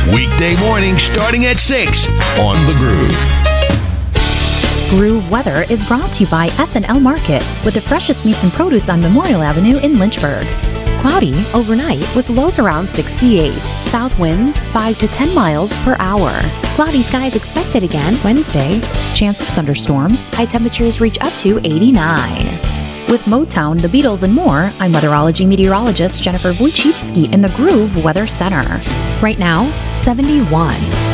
Weekday morning starting at 6 on The Groove. Groove Weather is brought to you by F&L Market with the freshest meats and produce on Memorial Avenue in Lynchburg. Cloudy overnight with lows around 68. South winds 5 to 10 miles per hour. Cloudy skies expected again Wednesday. Chance of thunderstorms. High temperatures reach up to 89. With Motown, the Beatles, and more, I'm weatherology meteorologist Jennifer Wojcicki in the Groove Weather Center. Right now, 71.